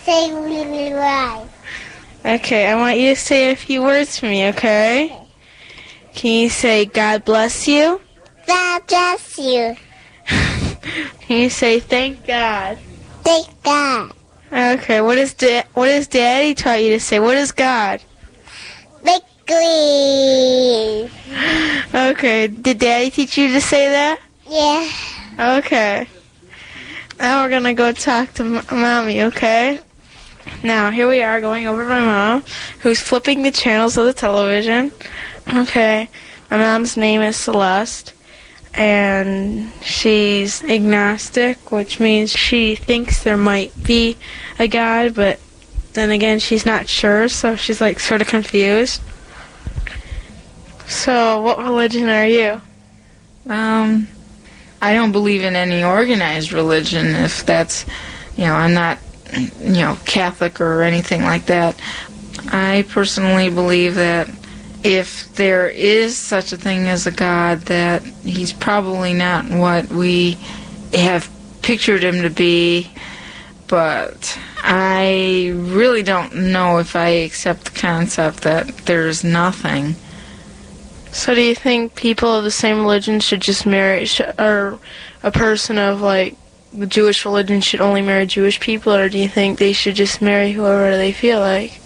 say really right. Okay, I want you to say a few words for me, okay? Can you say God bless you? God bless you. Can you say thank God? Thank God. Okay, what does Daddy taught you to say? What is God? Victory. Okay, did Daddy teach you to say that? Yeah. Okay. Now we're gonna go talk to Mommy, okay? Now, here we are going over to my mom, who's flipping the channels of the television. Okay, my mom's name is Celeste, and she's agnostic, which means she thinks there might be a God, but then again, she's not sure, so she's like sort of confused. So, what religion are you? I don't believe in any organized religion, if that's, I'm not, Catholic or anything like that. I personally believe that if there is such a thing as a God, that he's probably not what we have pictured him to be, but I really don't know if I accept the concept that there's nothing. So do you think people of the same religion should just marry, or a person of, like, the Jewish religion should only marry Jewish people, or do you think they should just marry whoever they feel like?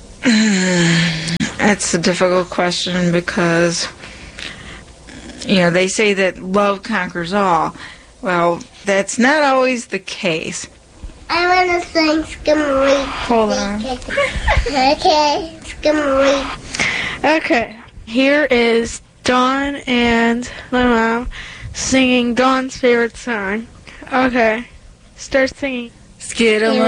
That's a difficult question because, they say that love conquers all. Well, that's not always the case. I want to sing Skimmery. Hold on. Okay, Skimmery. Okay. Here is Dawn and my mom singing Dawn's favorite song. Okay. Start singing. Skidam.